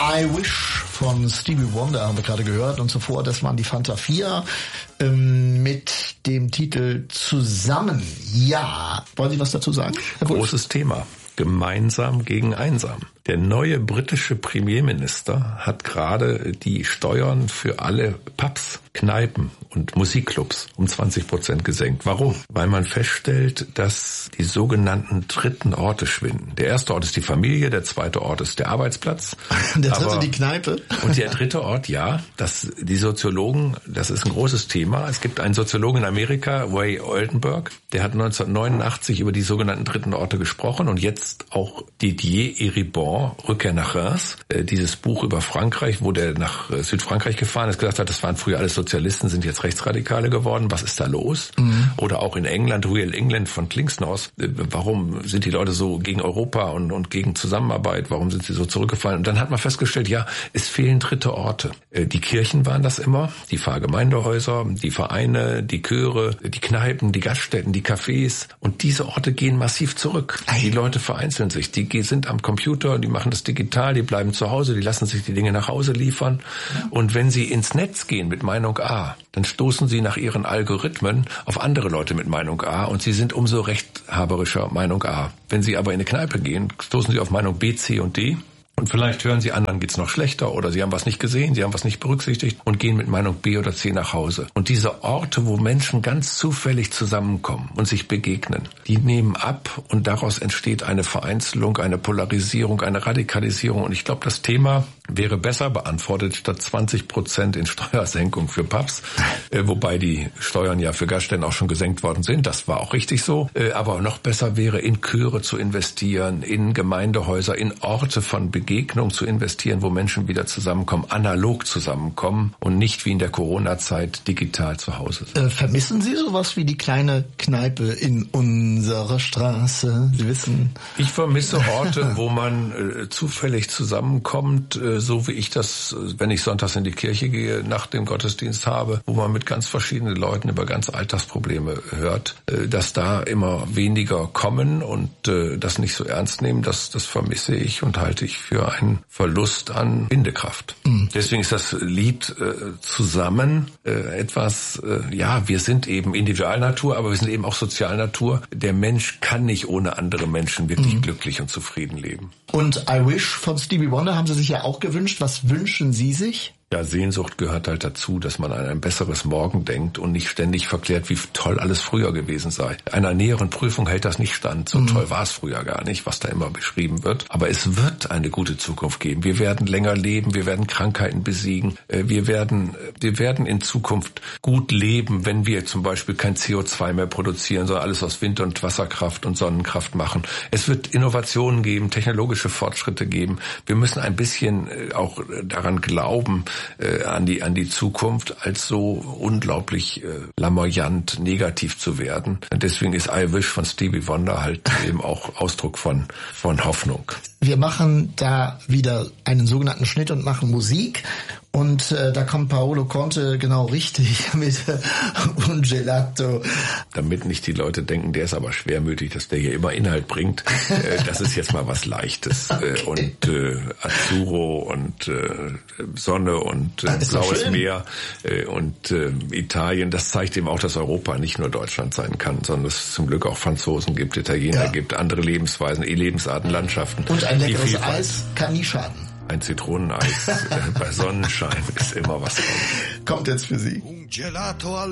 I Wish von Stevie Wonder haben wir gerade gehört und zuvor, das waren die Fanta 4 mit dem Titel Zusammen. Ja, wollen Sie was dazu sagen? Großes Thema. Gemeinsam gegen einsam. Der neue britische Premierminister hat gerade die Steuern für alle Pubs, Kneipen und Musikclubs um 20% gesenkt. Warum? Weil man feststellt, dass die sogenannten dritten Orte schwinden. Der erste Ort ist die Familie, der zweite Ort ist der Arbeitsplatz. Der dritte die Kneipe. Und der dritte Ort, ja, die Soziologen, das ist ein großes Thema. Es gibt einen Soziologen in Amerika, Ray Oldenburg, der hat 1989 über die sogenannten dritten Orte gesprochen und jetzt auch Didier Eribon, Rückkehr nach Reims, dieses Buch über Frankreich, wo der nach Südfrankreich gefahren ist, gesagt hat, das waren früher alles Sozialisten, sind jetzt Rechtsradikale geworden, was ist da los? Mhm. Oder auch in England, Real England von Klingsnorth, warum sind die Leute so gegen Europa und gegen Zusammenarbeit, warum sind sie so zurückgefallen? Und dann hat man festgestellt, ja, es fehlen dritte Orte. Die Kirchen waren das immer, die Pfarrgemeindehäuser, die Vereine, die Chöre, die Kneipen, die Gaststätten, die Cafés und diese Orte gehen massiv zurück. Die Leute vereinzeln sich, die sind am Computer, die machen das digital, die bleiben zu Hause, die lassen sich die Dinge nach Hause liefern. Und wenn sie ins Netz gehen mit Meinung A, dann stoßen sie nach ihren Algorithmen auf andere Leute mit Meinung A und sie sind umso rechthaberischer Meinung A. Wenn sie aber in eine Kneipe gehen, stoßen sie auf Meinung B, C und D. Und vielleicht hören sie anderen geht's noch schlechter oder sie haben was nicht gesehen, sie haben was nicht berücksichtigt und gehen mit Meinung B oder C nach Hause. Und diese Orte, wo Menschen ganz zufällig zusammenkommen und sich begegnen, die nehmen ab und daraus entsteht eine Vereinzelung, eine Polarisierung, eine Radikalisierung. Und ich glaube, das Thema wäre besser beantwortet statt 20% in Steuersenkung für Pubs, wobei die Steuern ja für Gaststätten auch schon gesenkt worden sind. Das war auch richtig so. Aber noch besser wäre, in Chöre zu investieren, in Gemeindehäuser, in Orte von Begegnung zu investieren, wo Menschen wieder zusammenkommen, analog zusammenkommen und nicht wie in der Corona-Zeit digital zu Hause sind. Vermissen Sie sowas wie die kleine Kneipe in unserer Straße? Sie wissen. Ich vermisse Orte, wo man zufällig zusammenkommt, so wie ich das, wenn ich sonntags in die Kirche gehe, nach dem Gottesdienst habe, wo man mit ganz verschiedenen Leuten über ganz Alltagsprobleme hört, dass da immer weniger kommen und das nicht so ernst nehmen, das vermisse ich und halte ich für einen Verlust an Bindekraft. Mhm. Deswegen ist das Lied zusammen etwas, wir sind eben Individualnatur, aber wir sind eben auch Sozialnatur. Der Mensch kann nicht ohne andere Menschen wirklich glücklich und zufrieden leben. Und I Wish von Stevie Wonder haben Sie sich ja auch gewünscht. Was wünschen Sie sich? Ja, Sehnsucht gehört halt dazu, dass man an ein besseres Morgen denkt und nicht ständig verklärt, wie toll alles früher gewesen sei. Einer näheren Prüfung hält das nicht stand. So toll war es früher gar nicht, was da immer beschrieben wird. Aber es wird eine gute Zukunft geben. Wir werden länger leben, wir werden Krankheiten besiegen. Wir werden in Zukunft gut leben, wenn wir zum Beispiel kein CO2 mehr produzieren, sondern alles aus Wind- und Wasserkraft und Sonnenkraft machen. Es wird Innovationen geben, technologische Fortschritte geben. Wir müssen ein bisschen auch daran glauben, an die Zukunft, als so unglaublich lamoyant negativ zu werden. Deswegen ist I Wish von Stevie Wonder halt eben auch Ausdruck von Hoffnung. Wir machen da wieder einen sogenannten Schnitt und machen Musik. Und da kommt Paolo Conte genau richtig mit Un Gelato. Damit nicht die Leute denken, der ist aber schwermütig, dass der hier immer Inhalt bringt. Das ist jetzt mal was Leichtes. Okay. Und Azzurro und Sonne und blaues Meer und Italien, das zeigt eben auch, dass Europa nicht nur Deutschland sein kann, sondern dass es zum Glück auch Franzosen gibt, Italiener gibt, andere Lebensweisen, Lebensarten, Landschaften. Und ein leckeres Eis kann nie schaden. Ein Zitroneneis bei Sonnenschein ist immer was. Kommt jetzt für Sie.